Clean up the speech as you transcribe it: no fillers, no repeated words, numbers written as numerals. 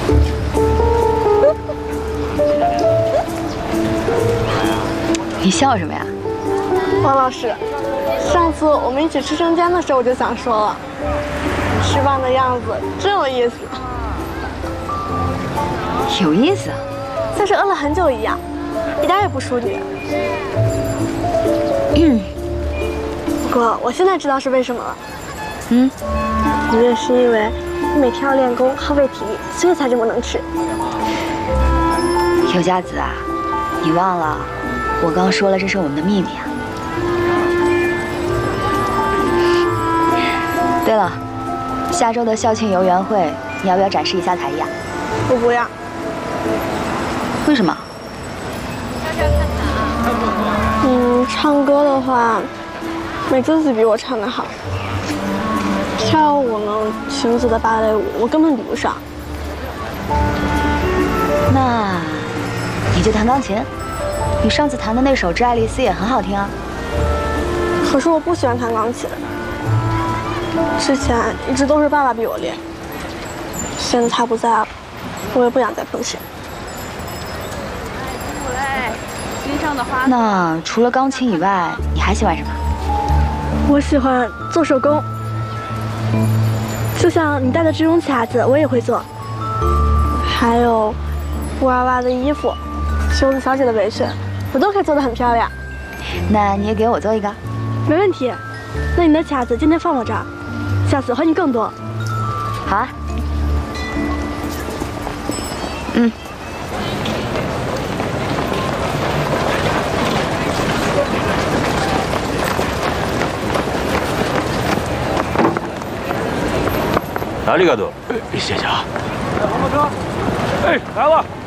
你笑什么呀？ 王老师，上次我们一起吃生煎的时候，我就想说了，吃饭的样子真有意思。 有意思啊， 像是饿了很久一样，一点也不淑女。不过我现在知道是为什么了。不也是因为你每天要练功，耗费体力，所以才这么能吃。 尤佳子啊，你忘了我刚说了这是我们的秘密啊。对了，下周的校庆游园会，你要不要展示一下才艺啊？ 我不要。 为什么？ 唱歌的话，美滋滋比我唱得好。跳舞呢，裙子的芭蕾舞我根本比不上。 那你就弹钢琴，你上次弹的那首《致爱丽丝》也很好听啊。 可是我不喜欢弹钢琴，之前一直都是爸爸逼我练，现在他不在了，我也不想再碰琴。 那除了钢琴以外，你还喜欢什么？ 我喜欢做手工，就像你戴的这种卡子，我也会做。还有布娃娃的衣服、袖子小姐的围裙，我都可以做得很漂亮。 那你也给我做一个。 没问题。那你的卡子今天放我这儿，下次还你更多。 好啊。 ありがとう。谢谢啊。来，来吧。